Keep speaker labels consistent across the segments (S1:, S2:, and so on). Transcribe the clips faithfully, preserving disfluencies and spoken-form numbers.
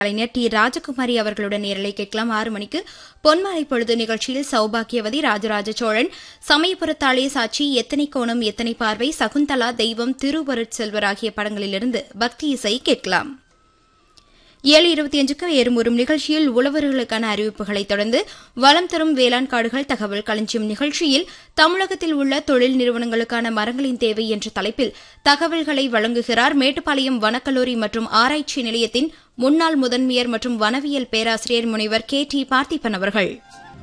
S1: கலைஞர் D ராஜகுமாரி அவர்களுடன் நேரலை கேட்கலாம். ஆறு மணிக்கு பொன்மாலை பொழுது நிகழ்ச்சியில் சௌபாகியவதி, ராஜராஜ சோழன், சமயபுரத்தாளே சாட்சி, எத்தனை கோணம் எத்தனை பார்வை, சகுந்தலா, தெய்வம், திருவருட்செல்வர் ஆகிய படங்களிலிருந்து பக்தி இசை கேட்கலாம். ஏழு இருபத்தி அஞ்சுக்கு ஏறுமுறும் நிகழ்ச்சியில் உழவர்களுக்கான அறிவிப்புகளை தொடர்ந்து வளம் தரும் வேளாண் காடுகள் தகவல் களஞ்சியம் நிகழ்ச்சியில் தமிழகத்தில் உள்ள தொழில் நிறுவனங்களுக்கான மரங்களின் தேவை என்ற தலைப்பில் தகவல்களை வழங்குகிறார் மேட்டுப்பாளையம் வனக்கல்லூரி மற்றும் ஆராய்ச்சி நிலையத்தின் முன்னாள் முதன்மையர் மற்றும் வனவியல் பேராசிரியர் முனைவர் கே டி பார்த்திபன் அவர்கள்.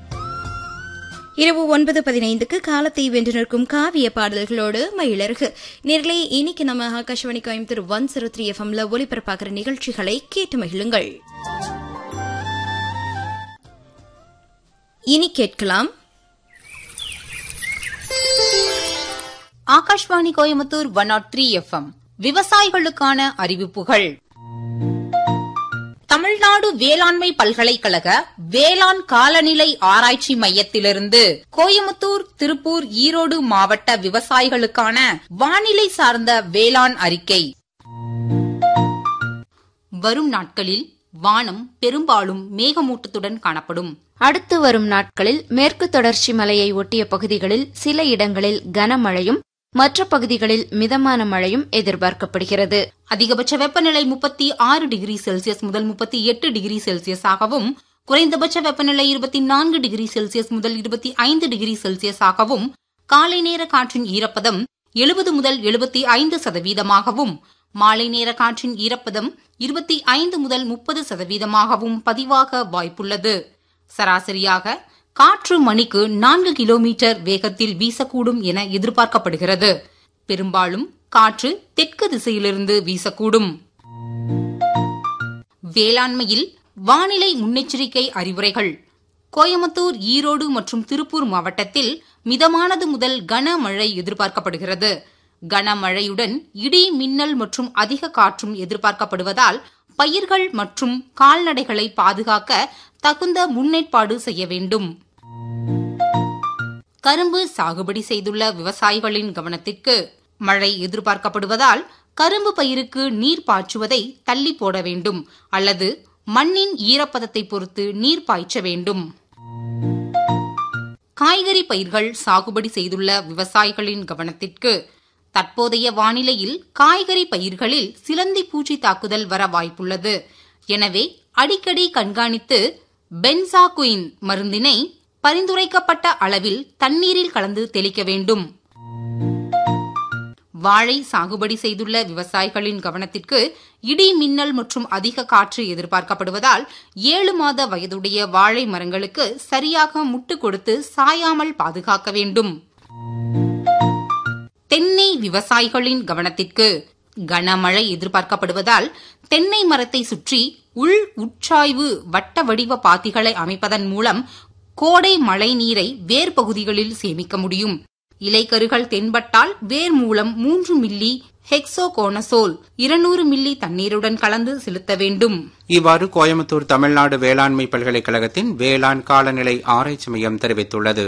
S1: இரவு ஒன்பது பதினைந்துக்கு காலத்தை வென்று நிற்கும் காவிய பாடல்களோடு மயிலருக்கு நேர்களே. இன்னைக்கு நம்ம Akashvani Coimbatore one zero three எஃப்எம்ல ஒலிபரப்பாகிற நிகழ்ச்சிகளை கேட்டு மகிழுங்கள். இனி கேட்கலாம்
S2: Akashvani Coimbatore one not three FM விவசாயிகளுக்கான அறிவிப்புகள். தமிழ்நாடு வேளாண்மை பல்கலைக்கழக வேளாண் காலநிலை ஆராய்ச்சி மையத்திலிருந்து கோயமுத்தூர், திருப்பூர், ஈரோடு மாவட்ட விவசாயிகளுக்கான வானிலை சார்ந்த வேளாண் அறிக்கை. வரும் நாட்களில் வானம் பெரும்பாலும் மேகமூட்டத்துடன் காணப்படும்.
S3: அடுத்து வரும் நாட்களில் மேற்கு தொடர்ச்சி மலையை ஒட்டிய பகுதிகளில் சில இடங்களில் கனமழையும் மற்ற பகுதிகளில் மிதமான மழையும் எதிர்பார்க்கப்படுகிறது.
S2: அதிகபட்ச வெப்பநிலை முப்பத்தி ஆறு டிகிரி செல்சியஸ் முதல் முப்பத்தி எட்டு டிகிரி செல்சியஸாகவும், குறைந்தபட்ச வெப்பநிலை இருபத்தி நான்கு டிகிரி செல்சியஸ் முதல் இருபத்தி ஐந்து டிகிரி செல்சியஸாகவும், காலை நேர காற்றின் ஈரப்பதம் எழுபது முதல் எழுபத்தி ஐந்து சதவீதமாகவும், மாலை நேர காற்றின் ஈரப்பதம் இருபத்தி ஐந்து முதல் முப்பது சதவீதமாகவும் பதிவாக வாய்ப்புள்ளது. சராசரியாக காற்று மணிக்கு நான்கு கிலோமீட்டர் வேகத்தில் வீசக்கூடும் என எதிர்பார்க்கப்படுகிறது. பெரும்பாலும் காற்று தெற்கு திசையிலிருந்து வீசக்கூடும். வேளாண்மையில் வானிலை முன்னெச்சரிக்கை அறிவுரைகள். கோயமுத்தூர், ஈரோடு மற்றும் திருப்பூர் மாவட்டத்தில் மிதமானது முதல் கனமழை எதிர்பார்க்கப்படுகிறது. கனமழையுடன் இடி, மின்னல் மற்றும் அதிக காற்றும் எதிர்பார்க்கப்படுவதால் பயிர்கள் மற்றும் கால்நடைகளை பாதுகாக்க தகுந்த முன்னேற்பாடு செய்ய வேண்டும். கரும்பு சாகுபடி செய்துள்ள விவசாயிகளின் கவனத்திற்கு. மழை எதிர்பார்க்கப்படுவதால் கரும்பு பயிருக்கு நீர் பாய்ச்சுவதை தள்ளி போட வேண்டும் அல்லது மண்ணின் ஈரப்பதத்தை பொறுத்து நீர் பாய்ச்ச வேண்டும். காய்கறி பயிர்கள் சாகுபடி செய்துள்ள விவசாயிகளின் கவனத்திற்கு. தற்போதைய வானிலையில் காய்கறி பயிர்களில் சிலந்தி பூச்சி தாக்குதல் வர வாய்ப்புள்ளது. எனவே அடிக்கடி கண்காணித்து பென்சாகுயின் மருந்தினை பரிந்துரைக்கப்பட்ட அளவில் தண்ணீரில் கலந்து தெளிக்க வேண்டும். வாழை சாகுபடி செய்துள்ள விவசாயிகளின் கவனத்திற்கு. இடி, மின்னல் மற்றும் அதிக காற்று எதிர்பார்க்கப்படுவதால் ஏழு மாத வயதுடைய வாழை மரங்களுக்கு சரியாக முட்டு கொடுத்து சாயாமல் பாதுகாக்க வேண்டும். தென்னை விவசாயிகளின் கவனத்திற்கு. கனமழை எதிர்பார்க்கப்படுவதால் தென்னை மரத்தை சுற்றி உள் உட்சாய்வு வட்ட வடிவ பாத்திகளை அமைப்பதன் மூலம் கோடை மழை நீரை வேர் பகுதிகளில் சேமிக்க முடியும். இலைக்கருகள் தென்பட்டால் வேர் மூலம் மூன்று மில்லி ஹெக்ஸோகோனசோல் இருநூறு மில்லி தண்ணீருடன் கலந்து செலுத்த வேண்டும்.
S4: இவ்வாறு கோயமுத்தூர் தமிழ்நாடு வேளாண்மை பல்கலைக்கழகத்தின் வேளாண் காலநிலை ஆராய்ச்சி மையம் தெரிவித்துள்ளது.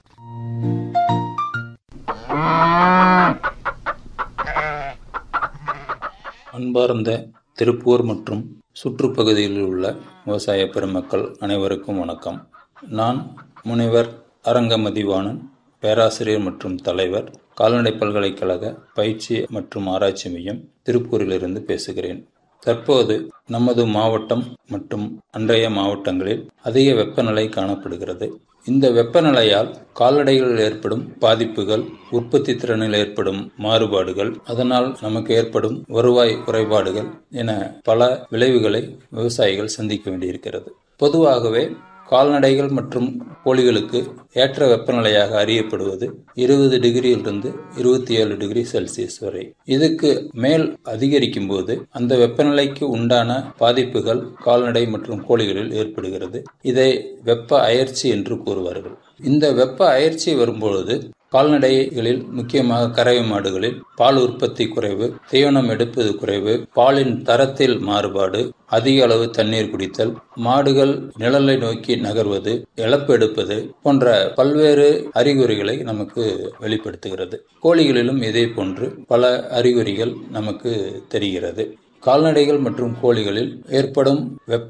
S5: அன்பார்ந்த திருப்பூர் மற்றும் சுற்றுப்பகுதியில் உள்ள விவசாய பெருமக்கள் அனைவருக்கும் வணக்கம். நான் முனைவர் அரங்கமதிவாணன், பேராசிரியர் மற்றும் தலைவர், கால்நடை பல்கலைக்கழக பயிற்சி மற்றும் ஆராய்ச்சி மையம், திருப்பூரிலிருந்து பேசுகிறேன். தற்போது நமது மாவட்டம் மற்றும் அன்றைய மாவட்டங்களில் அதிக வெப்பநிலை காணப்படுகிறது. இந்த வெப்பநிலையால் கால்நடைகளில் ஏற்படும் பாதிப்புகள், உற்பத்தி திறனில் ஏற்படும் மாறுபாடுகள், அதனால் நமக்கு ஏற்படும் வருவாய் குறைபாடுகள் என பல விளைவுகளை விவசாயிகள் சந்திக்க வேண்டியிருக்கிறது. பொதுவாகவே கால்நடைகள் மற்றும் கோழிகளுக்கு ஏற்ற வெப்பநிலையாக அறியப்படுவது இருபது டிகிரியிலிருந்து இருபத்தி ஏழு டிகிரி செல்சியஸ் வரை. இதுக்கு மேல் அதிகரிக்கும் போது அந்த வெப்பநிலைக்கு உண்டான பாதிப்புகள் கால்நடை மற்றும் கோழிகளில் ஏற்படுகிறது. இதை வெப்ப அயற்சி என்று கூறுவார்கள். இந்த வெப்ப அயற்சி வரும்பொழுது கால்நடைகளில் முக்கியமாக கறவை மாடுகளில் பால் உற்பத்தி குறைவு, தீவனம் எடுப்பது குறைவு, பாலின் தரத்தில் மாறுபாடு, அதிக அளவு தண்ணீர் குடித்தல், மாடுகள் நிழலை நோக்கி நகர்வது, இழப்பு எடுப்பது போன்ற பல்வேறு அறிகுறிகளை நமக்கு வெளிப்படுத்துகிறது. கோழிகளிலும் இதே போன்று பல அறிகுறிகள் நமக்கு தெரிகிறது. கால்நடைகள் மற்றும் கோழிகளில் ஏற்படும் வெப்ப